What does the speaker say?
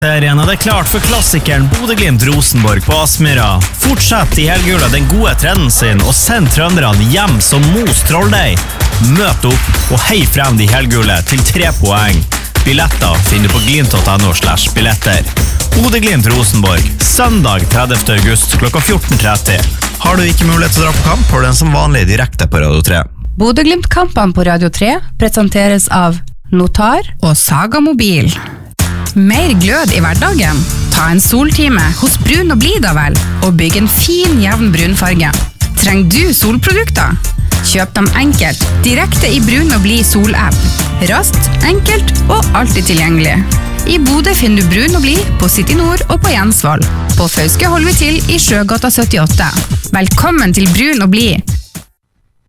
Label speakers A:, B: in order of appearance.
A: Serien er det klart for klassikeren Bodø/Glimt-Rosenborg på Aspmyra. Fortsett I helgula den gode trenden sin og send trønderne hjem som mos trolldeig. Møt opp og hei frem de helgule til 3 poeng. Billetter finner du på glimt.no/billetter. Bodø/Glimt-Rosenborg, søndag 30. august klokka 14:30.
B: Har du ikke mulighet til å dra på kamp, får du den som vanlig direkte på Radio 3.
C: Bodø/Glimt-kampene på Radio 3 presenteres av Notar og Saga Mobil. Mer glød I hverdagen? Ta en soltime hos Brun og Blid da vel, og bygg en fin, jevn brunfarge. Trenger du solprodukter? Kjøp dem enkelt, direkte I Brun og Blid sol-app. Raskt, enkelt og alltid tilgjengelig. I Bodø finner du Brun og Blid på City Nord og på Jensvoll. På Fauske holder vi til I Sjøgata 78. Velkommen til Brun og Blid.